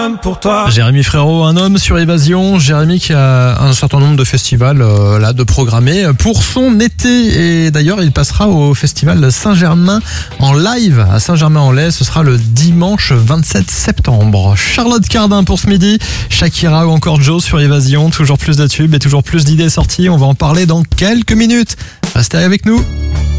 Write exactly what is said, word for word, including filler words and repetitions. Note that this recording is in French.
Pour toi. Jérémy Frérot, un homme sur Évasion. Jérémy qui a un certain nombre de festivals euh, là de programmés pour son été. Et d'ailleurs, il passera au festival Saint-Germain en live à Saint-Germain-en-Laye. Ce sera le dimanche vingt-sept septembre. Charlotte Cardin pour ce midi. Shakira ou encore Joe sur Évasion. Toujours plus de tubes et toujours plus d'idées sorties. On va en parler dans quelques minutes. Restez avec nous.